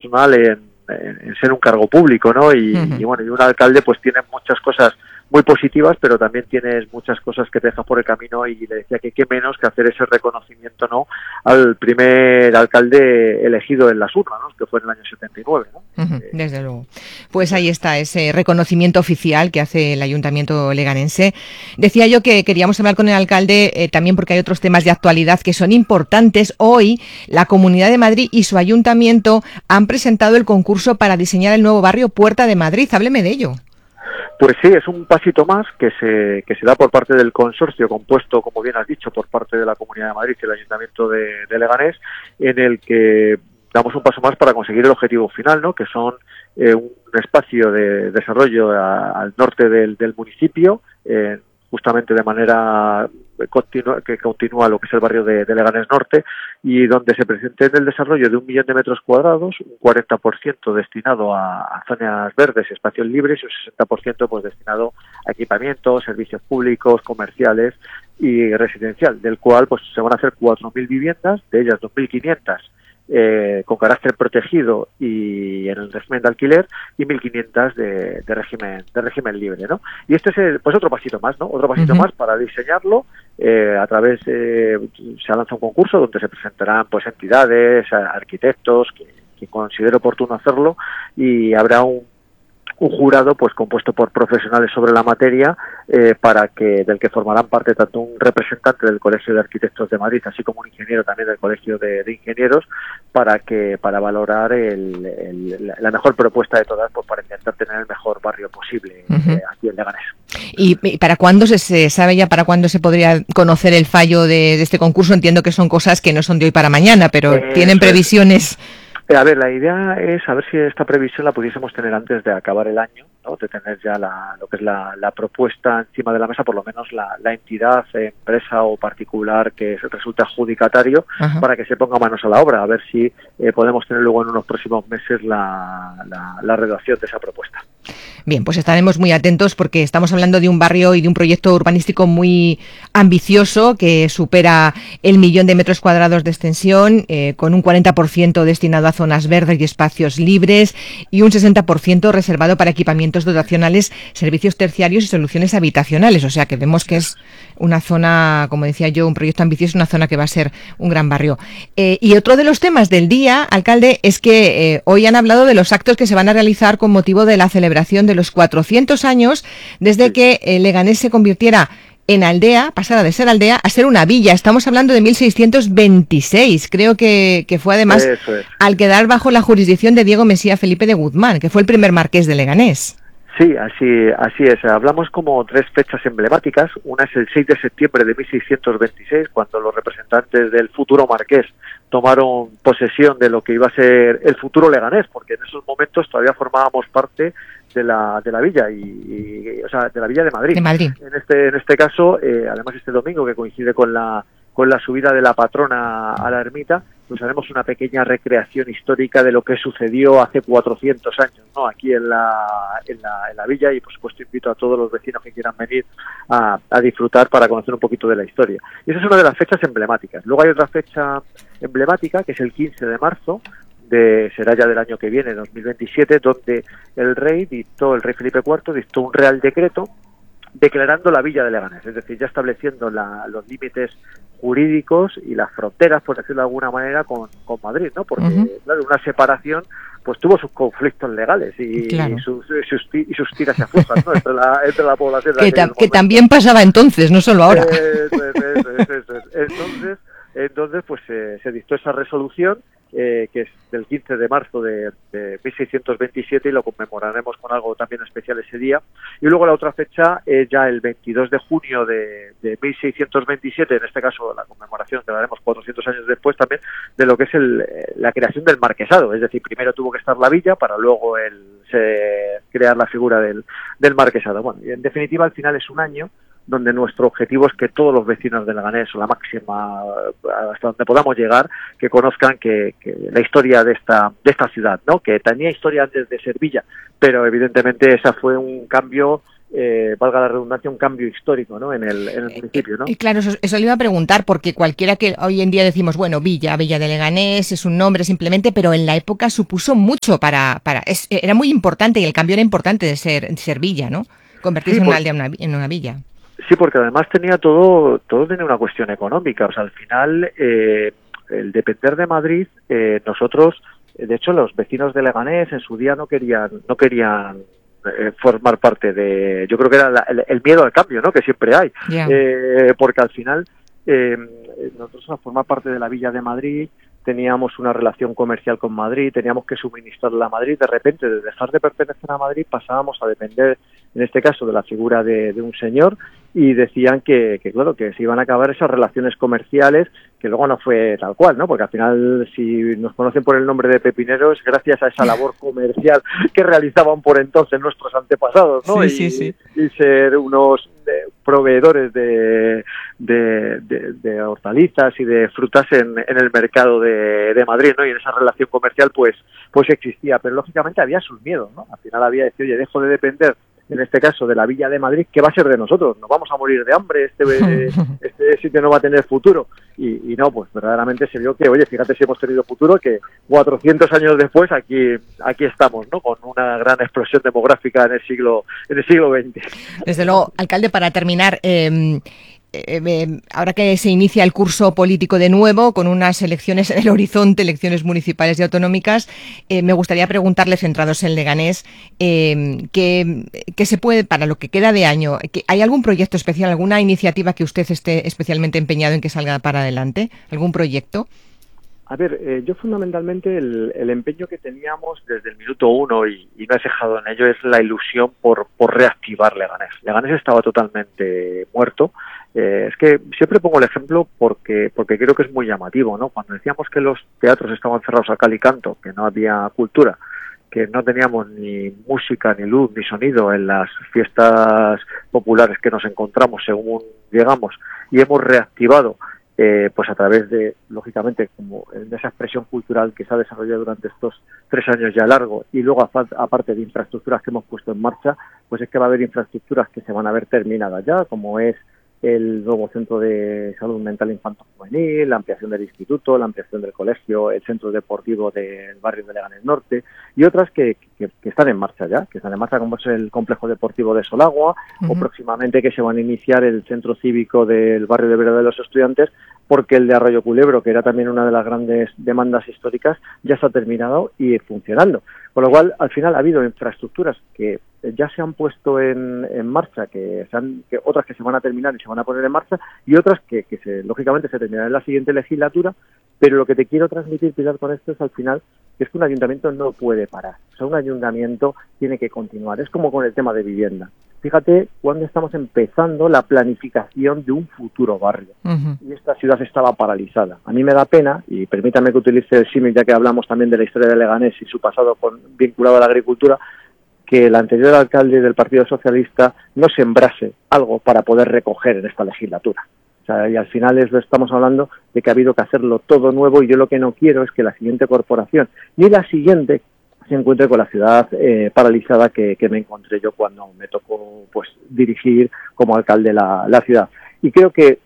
personal en ser un cargo público, ¿no? Y bueno, y un alcalde pues tiene muchas cosas muy positivas, pero también tienes muchas cosas que te dejas por el camino, y le decía que qué menos que hacer ese reconocimiento, ¿no?, al primer alcalde elegido en las urnas, ¿no?, que fue en el año 79, ¿no? Desde luego. Pues ahí está ese reconocimiento oficial que hace el Ayuntamiento leganense. Decía yo que queríamos hablar con el alcalde también porque hay otros temas de actualidad que son importantes. Hoy la Comunidad de Madrid y su ayuntamiento han presentado el concurso para diseñar el nuevo barrio Puerta de Madrid. Hábleme de ello. Pues sí, es un pasito más que se da por parte del consorcio, compuesto, como bien has dicho, por parte de la Comunidad de Madrid y el Ayuntamiento de Leganés, en el que damos un paso más para conseguir el objetivo final, ¿no?, que son un espacio de desarrollo al norte del municipio, justamente de manera que continúa lo que es el barrio de Leganés Norte, y donde se pretende el desarrollo de 1 millón de metros cuadrados, un 40% destinado a zonas verdes y espacios libres, y un 60% pues destinado a equipamientos, servicios públicos, comerciales y residencial, del cual pues se van a hacer 4.000 viviendas, de ellas 2.500 con carácter protegido y en el régimen de alquiler, y 1.500 de régimen libre, ¿no? Y este es pues otro pasito más, ¿no? Otro pasito más para diseñarlo. A través se lanza un concurso donde se presentarán pues entidades, arquitectos, que considere oportuno hacerlo, y habrá un jurado pues compuesto por profesionales sobre la materia, del que formarán parte tanto un representante del Colegio de Arquitectos de Madrid, así como un ingeniero también del Colegio de Ingenieros, para valorar la mejor propuesta de todas, pues para intentar tener el mejor barrio posible aquí en Leganés. ¿Y para cuándo se sabe ya para cuándo se podría conocer el fallo de este concurso? Entiendo que son cosas que no son de hoy para mañana, pero ¿tienen previsiones? A ver, la idea es a ver si esta previsión la pudiésemos tener antes de acabar el año, ¿no?, de tener ya lo que es la propuesta encima de la mesa, por lo menos la entidad, empresa o particular que resulte adjudicatario, para que se ponga manos a la obra, a ver si podemos tener luego en unos próximos meses la redacción de esa propuesta. Bien, pues estaremos muy atentos porque estamos hablando de un barrio y de un proyecto urbanístico muy ambicioso que supera el 1 millón de metros cuadrados de extensión, con un 40% destinado a zonas verdes y espacios libres, y un 60% reservado para equipamientos dotacionales, servicios terciarios y soluciones habitacionales. O sea que vemos que es una zona, como decía yo, un proyecto ambicioso, una zona que va a ser un gran barrio. Y otro de los temas del día, alcalde, es que hoy han hablado de los actos que se van a realizar con motivo de la celebración de los 400 años desde que Leganés se convirtiera en aldea, pasara de ser aldea a ser una villa. Estamos hablando de 1626. Creo que fue además al quedar bajo la jurisdicción de Diego Mesía Felipe de Guzmán, que fue el primer marqués de Leganés. Sí, así es. Hablamos como 3 fechas emblemáticas. Una es el 6 de septiembre de 1626, cuando los representantes del futuro marqués tomaron posesión de lo que iba a ser el futuro Leganés, porque en esos momentos todavía formábamos parte de la villa, o sea, de la villa de Madrid. En este caso, además este domingo, que coincide con la subida de la patrona a la ermita, pues haremos una pequeña recreación histórica de lo que sucedió hace 400 años, ¿no?, aquí en la villa, y por supuesto invito a todos los vecinos que quieran venir a disfrutar para conocer un poquito de la historia. Y esa es una de las fechas emblemáticas. Luego hay otra fecha emblemática, que es el 15 de marzo, será ya del año que viene, 2027, donde el rey Felipe IV dictó un real decreto declarando la villa de Leganés, es decir, ya estableciendo los límites jurídicos y las fronteras, por decirlo de alguna manera, con Madrid, ¿no? Porque, claro, una separación pues tuvo sus conflictos legales y sus tiras y aflojas, ¿no?, entre la población. Que también pasaba entonces, no solo ahora. Entonces pues se dictó esa resolución, que es del 15 de marzo de 1627, y lo conmemoraremos con algo también especial ese día. Y luego la otra fecha es ya el 22 de junio de 1627, en este caso la conmemoración que la haremos 400 años después también, de lo que es la creación del marquesado. Es decir, primero tuvo que estar la villa para luego crear la figura del marquesado. Bueno, y en definitiva al final es un año donde nuestro objetivo es que todos los vecinos de Leganés, o la máxima, hasta donde podamos llegar, que conozcan que la historia de esta ciudad, ¿no?, que tenía historia antes de ser villa, pero evidentemente esa fue un cambio valga la redundancia, un cambio histórico, ¿no? en el municipio, ¿no? Claro, eso le iba a preguntar, porque cualquiera que hoy en día decimos, bueno, Villa de Leganés es un nombre simplemente, pero en la época supuso mucho era muy importante, y el cambio era importante de ser Villa, ¿no? Convertirse en una aldea en una villa. Sí, porque además todo tenía una cuestión económica. O sea, al final, el depender de Madrid, nosotros, de hecho, los vecinos de Leganés en su día no querían formar parte de, yo creo que era el miedo al cambio, ¿no? Que siempre hay, porque al final nosotros, a formar parte de la Villa de Madrid, teníamos una relación comercial con Madrid, teníamos que suministrarla a Madrid. De repente, de dejar de pertenecer a Madrid, pasábamos a depender, en este caso, de la figura de un señor, y decían que claro, que se iban a acabar esas relaciones comerciales, que luego no fue tal cual, ¿no? Porque al final, si nos conocen por el nombre de Pepineros, gracias a esa labor comercial que realizaban por entonces nuestros antepasados, ¿no? Sí. Y ser unos proveedores de hortalizas y de frutas en el mercado de Madrid, ¿no? Y en esa relación comercial pues existía, pero lógicamente había sus miedos, ¿no? Al final había decir, oye, dejo de depender, en este caso, de la Villa de Madrid, ¿qué va a ser de nosotros? Nos vamos a morir de hambre, este sitio no va a tener futuro. Y no, pues verdaderamente se vio que, oye, fíjate si hemos tenido futuro, que 400 años después aquí estamos, ¿no? Con una gran explosión demográfica en el siglo XX. Desde luego, alcalde, para terminar, ahora que se inicia el curso político de nuevo, con unas elecciones en el horizonte, elecciones municipales y autonómicas, me gustaría preguntarle, centrados en Leganés, ¿qué se puede, para lo que queda de año, ¿hay algún proyecto especial, alguna iniciativa que usted esté especialmente empeñado en que salga para adelante? ¿Algún proyecto? A ver, yo fundamentalmente el empeño que teníamos desde el minuto uno, y no he cejado en ello, es la ilusión por reactivar Leganés. Leganés estaba totalmente muerto. Es que siempre pongo el ejemplo porque creo que es muy llamativo, ¿no? Cuando decíamos que los teatros estaban cerrados a cal y canto, que no había cultura, que no teníamos ni música, ni luz, ni sonido en las fiestas populares que nos encontramos según llegamos, y hemos reactivado pues a través de, lógicamente, como de esa expresión cultural que se ha desarrollado durante estos 3 años ya largo, y luego aparte de infraestructuras que hemos puesto en marcha, pues es que va a haber infraestructuras que se van a ver terminadas ya, como es el nuevo centro de salud mental infanto-juvenil, la ampliación del instituto, la ampliación del colegio, el centro deportivo del barrio de Leganés Norte, y otras que están en marcha ya, como es el complejo deportivo de Solagua, o próximamente que se van a iniciar el centro cívico del barrio de Vera de los Estudiantes, porque el de Arroyo Culebro, que era también una de las grandes demandas históricas, ya está terminado y funcionando. Con lo cual, al final ha habido infraestructuras que ya se han puesto en marcha, que otras que se van a terminar y se van a poner en marcha, y otras que lógicamente se terminarán en la siguiente legislatura. Pero lo que te quiero transmitir, Pilar, con esto es al final que es que un ayuntamiento no puede parar. O sea, un ayuntamiento tiene que continuar. Es como con el tema de vivienda. Fíjate cuando estamos empezando la planificación de un futuro barrio. Y esta ciudad estaba paralizada. A mí me da pena, y permítame que utilice el símil, ya que hablamos también de la historia de Leganés y su pasado vinculado a la agricultura, que el anterior alcalde del Partido Socialista no sembrase algo para poder recoger en esta legislatura. O sea, y al final estamos hablando de que ha habido que hacerlo todo nuevo, y yo lo que no quiero es que la siguiente corporación, ni la siguiente, se encuentre con la ciudad paralizada que me encontré yo cuando me tocó pues dirigir como alcalde la ciudad. Y creo que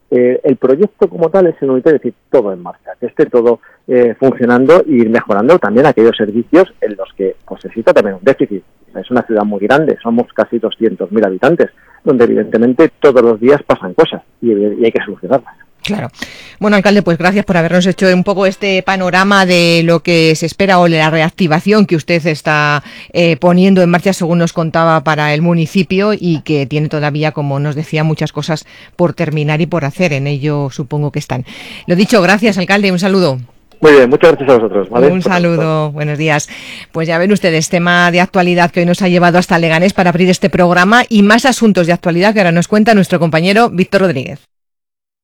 el proyecto como tal es el unitario, es decir, todo en marcha, que esté todo funcionando y ir mejorando también aquellos servicios en los que pues exista también un déficit. Es una ciudad muy grande, somos casi 200.000 habitantes, donde evidentemente todos los días pasan cosas y hay que solucionarlas. Claro. Bueno, alcalde, pues gracias por habernos hecho un poco este panorama de lo que se espera, o de la reactivación que usted está poniendo en marcha, según nos contaba, para el municipio, y que tiene todavía, como nos decía, muchas cosas por terminar y por hacer. En ello supongo que están. Lo dicho, gracias, alcalde, un saludo. Muy bien, muchas gracias a vosotros. ¿Vale? Un saludo, buenos días. Pues ya ven ustedes, tema de actualidad que hoy nos ha llevado hasta Leganés para abrir este programa, y más asuntos de actualidad que ahora nos cuenta nuestro compañero Víctor Rodríguez.